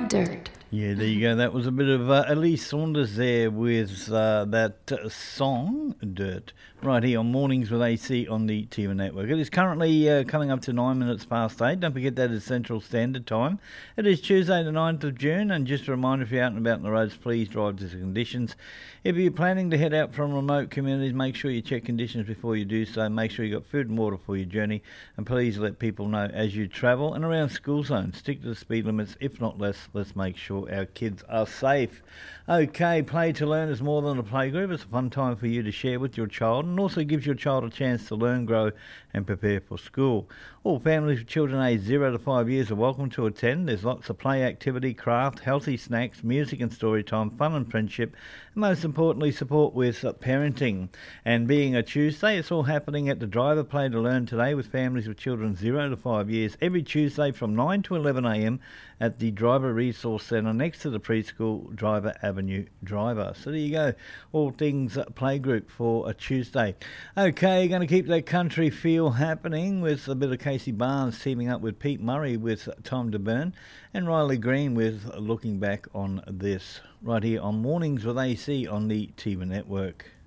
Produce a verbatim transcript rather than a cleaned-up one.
Dirt. Yeah, there you go. That was a bit of uh, Elise Saunders there with uh, that uh, song, Dirt, right here on Mornings with A C on the T V Network. It is currently uh, coming up to nine minutes past eight. Don't forget that is Central Standard Time. It is Tuesday the ninth of June, and just a reminder, if you're out and about on the roads, please drive to the conditions. If you're planning to head out from remote communities, make sure you check conditions before you do so. Make sure you've got food and water for your journey, and please let people know as you travel. And around school zones, stick to the speed limits, if not less. Let's make sure our kids are safe. Okay, Play to Learn is more than a playgroup. It's a fun time for you to share with your child, and also gives your child a chance to learn, grow and prepare for school. All families with children aged zero to five years are welcome to attend. There's lots of play activity, craft, healthy snacks, music and story time, fun and friendship, and most importantly, support with parenting. And being a Tuesday, it's all happening at the Driver Play to Learn today with families with children zero to five years every Tuesday from nine to eleven a m at the Driver Resource Centre next to the preschool Driver Avenue Driver. So there you go, all things playgroup for a Tuesday. Okay, going to keep that country feel happening with a bit of Casey Barnes teaming up with Pete Murray with Time to Burn, and Riley Green with Looking Back on This, right here on Mornings with A C on the T V Network.